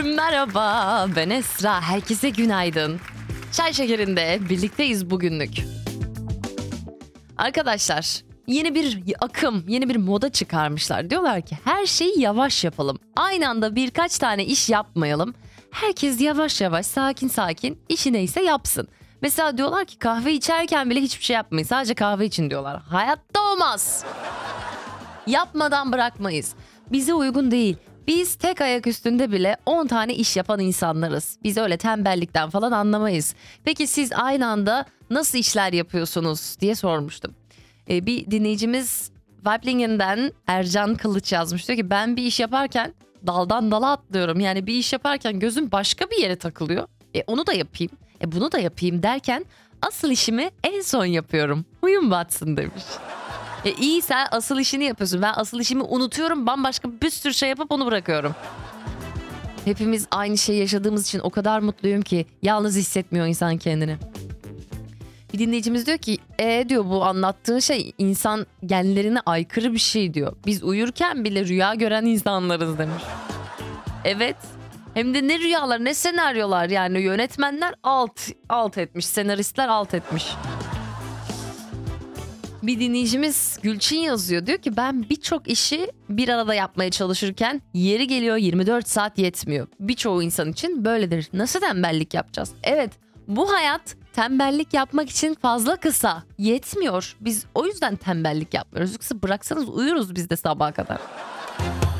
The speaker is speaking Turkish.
Merhaba, ben Esra. Herkese günaydın. Çay şekerinde birlikteyiz bugünlük. Arkadaşlar, yeni bir akım, yeni bir moda çıkarmışlar. Diyorlar ki her şeyi yavaş yapalım. Aynı anda birkaç tane iş yapmayalım. Herkes yavaş yavaş, sakin sakin işi neyse yapsın. Mesela diyorlar ki kahve içerken bile hiçbir şey yapmayın. Sadece kahve için diyorlar. Hayatta olmaz. Yapmadan bırakmayız. Bize uygun değil. Biz tek ayak üstünde bile 10 tane iş yapan insanlarız. Biz öyle tembellikten falan anlamayız. Peki siz aynı anda nasıl işler yapıyorsunuz diye sormuştum. Bir dinleyicimiz Weiblingen'den Ercan Kılıç yazmış. Diyor ki ben bir iş yaparken daldan dala atlıyorum. Yani bir iş yaparken gözüm başka bir yere takılıyor. Onu da yapayım. Bunu da yapayım derken asıl işimi en son yapıyorum. Huyum batsın demiş. İyi sen asıl işini yapıyorsun. Ben asıl işimi unutuyorum. Bambaşka bir sürü şey yapıp onu bırakıyorum. Hepimiz aynı şeyi yaşadığımız için o kadar mutluyum ki yalnız hissetmiyor insan kendini. Bir dinleyicimiz diyor ki diyor bu anlattığın şey insan genlerine aykırı bir şey diyor. Biz uyurken bile rüya gören insanlarız demiş. Evet. Hem de ne rüyalar ne senaryolar yani yönetmenler alt etmiş, senaristler alt etmiş. Bir dinleyicimiz Gülçin yazıyor. Diyor ki ben birçok işi bir arada yapmaya çalışırken yeri geliyor 24 saat yetmiyor. Birçoğu insan için böyledir. Nasıl tembellik yapacağız? Evet, bu hayat tembellik yapmak için fazla kısa. Yetmiyor. Biz o yüzden tembellik yapmıyoruz. Yoksa bıraksanız uyuruz biz de sabaha kadar.